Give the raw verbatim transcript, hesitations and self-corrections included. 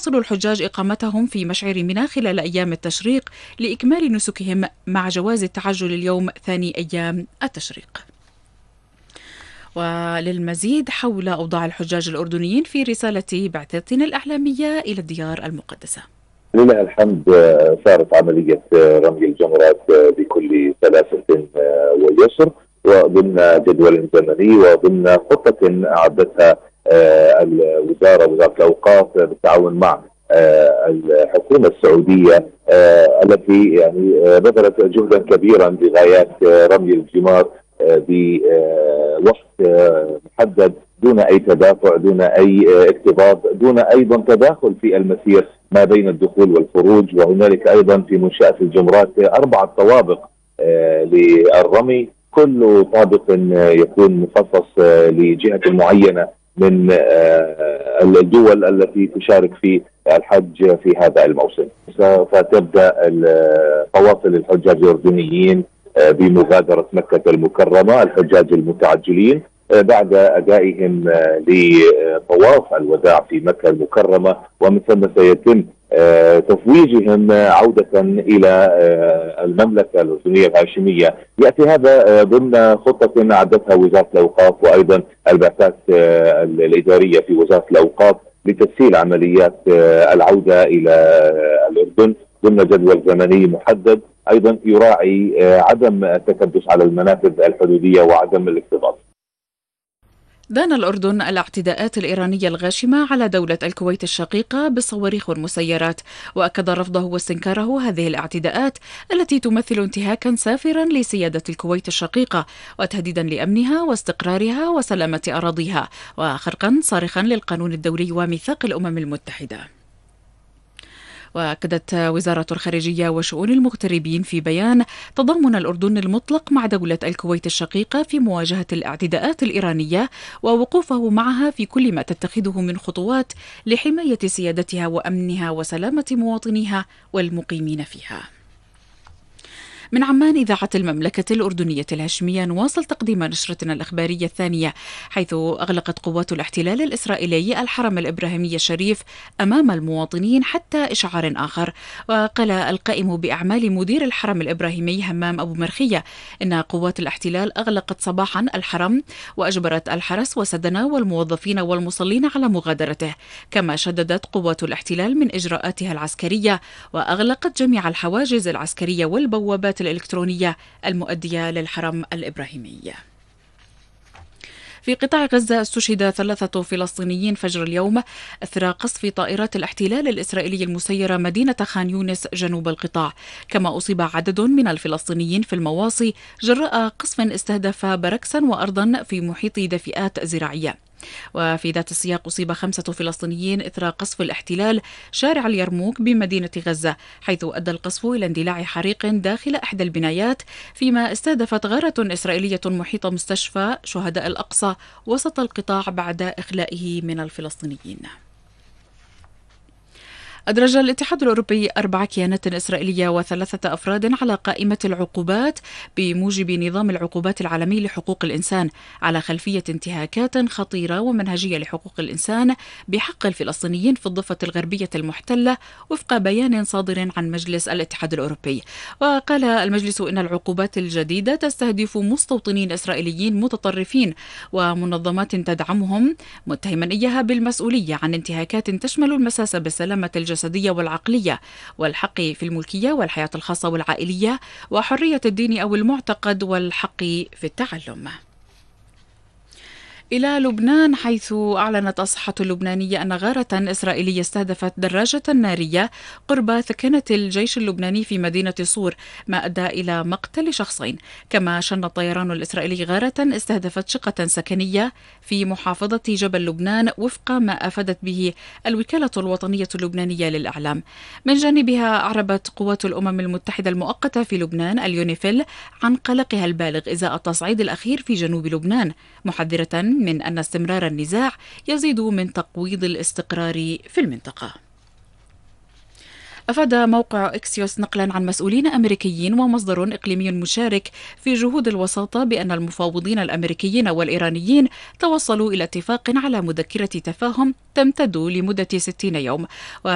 يواصل الحجاج إقامتهم في مشعر منى خلال أيام التشريق لإكمال نسكهم مع جواز التعجل اليوم ثاني أيام التشريق. وللمزيد حول أوضاع الحجاج الأردنيين في رسالة بعثتنا الإعلامية إلى الديار المقدسة. لله الحمد، صارت عملية رمي الجمرات بكل سلاسة ويسر وضمن جدول زمني وضمن خطة أعدتها الوزارة وزارة الأوقاف بالتعاون مع الحكومة السعودية التي يعني بذلت جهدا كبيرا بغايات رمي الجمار بوقت محدد دون أي تدافع، دون أي اكتظاظ، دون أيضا تداخل في المسير ما بين الدخول والخروج. وهنالك أيضا في منشأة الجمرات أربعة طوابق للرمي، كل طابق يكون مخصص لجهة معينة من الدول التي تشارك في الحج في هذا الموسم. سوف تبدأ فواصل الحجاج الأردنيين بمغادرة مكة المكرمة، الحجاج المتعجلين بعد أدائهم لطواف الوداع في مكة المكرمة، ومن ثم سيتم تفويجهم عودة إلى المملكة الأردنية الهاشمية. يأتي هذا ضمن خطة أعدتها وزارة الأوقاف وأيضا البعثات الإدارية في وزارة الأوقاف لتسهيل عمليات العودة إلى الأردن ضمن جدول زمني محدد، أيضا يراعي عدم التكدس على المنافذ الحدودية وعدم الاكتظاظ. دان الأردن الاعتداءات الإيرانية الغاشمة على دولة الكويت الشقيقة بالصواريخ والمسيرات، وأكد رفضه واستنكاره هذه الاعتداءات التي تمثل انتهاكا سافرا لسيادة الكويت الشقيقة وتهديدا لأمنها واستقرارها وسلامة أراضيها، وخرقا صارخا للقانون الدولي وميثاق الأمم المتحدة. وأكدت وزارة الخارجية وشؤون المغتربين في بيان تضامن الأردن المطلق مع دولة الكويت الشقيقة في مواجهة الاعتداءات الإيرانية ووقوفه معها في كل ما تتخذه من خطوات لحماية سيادتها وأمنها وسلامة مواطنيها والمقيمين فيها. من عمان إذاعة المملكة الأردنية الهاشمية نواصل تقديم نشرتنا الإخبارية الثانية، حيث أغلقت قوات الاحتلال الإسرائيلي الحرم الإبراهيمي الشريف أمام المواطنين حتى إشعار آخر. وقال القائم بأعمال مدير الحرم الإبراهيمي همام أبو مرخية إن قوات الاحتلال أغلقت صباحا الحرم وأجبرت الحرس وسدنة والموظفين والمصلين على مغادرته، كما شددت قوات الاحتلال من إجراءاتها العسكرية وأغلقت جميع الحواجز العسكرية والبوابات الإلكترونية المؤدية للحرم الإبراهيمي. في قطاع غزة استشهد ثلاثة فلسطينيين فجر اليوم أثر قصف طائرات الاحتلال الإسرائيلي المسيرة مدينة خان يونس جنوب القطاع، كما أصيب عدد من الفلسطينيين في المواصي جراء قصف استهدف بركسا وأرضا في محيط دفئات زراعية. وفي ذات السياق أصيب خمسة فلسطينيين إثر قصف الاحتلال شارع اليرموك بمدينة غزة، حيث أدى القصف إلى اندلاع حريق داخل إحدى البنايات، فيما استهدفت غارة إسرائيلية محيط مستشفى شهداء الأقصى وسط القطاع بعد إخلائه من الفلسطينيين. أدرج الاتحاد الأوروبي أربع كيانات إسرائيلية وثلاثة أفراد على قائمة العقوبات بموجب نظام العقوبات العالمي لحقوق الإنسان على خلفية انتهاكات خطيرة ومنهجية لحقوق الإنسان بحق الفلسطينيين في الضفة الغربية المحتلة، وفق بيان صادر عن مجلس الاتحاد الأوروبي. وقال المجلس إن العقوبات الجديدة تستهدف مستوطنين إسرائيليين متطرفين ومنظمات تدعمهم، متهما إياها بالمسؤولية عن انتهاكات تشمل المساس بالسلامة الجسدية الجسدية والعقلية والحق في الملكية والحياة الخاصة والعائلية وحرية الدين أو المعتقد والحق في التعلم. إلى لبنان، حيث أعلنت الصحة اللبنانية أن غارة إسرائيلية استهدفت دراجة نارية قرب ثكنة الجيش اللبناني في مدينة صور، ما أدى إلى مقتل شخصين. كما شن الطيران الإسرائيلي غارة استهدفت شقة سكنية في محافظة جبل لبنان، وفق ما أفادت به الوكالة الوطنية اللبنانية للإعلام. من جانبها أعربت قوات الأمم المتحدة المؤقتة في لبنان اليونيفيل عن قلقها البالغ إزاء التصعيد الأخير في جنوب لبنان، محذرة من أن استمرار النزاع يزيد من تقويض الاستقرار في المنطقة. أفاد موقع إكسيوس نقلا عن مسؤولين أمريكيين ومصدر إقليمي مشارك في جهود الوساطة بأن المفاوضين الأمريكيين والإيرانيين توصلوا إلى اتفاق على مذكرة تفاهم تمتد لمدة ستين يوم.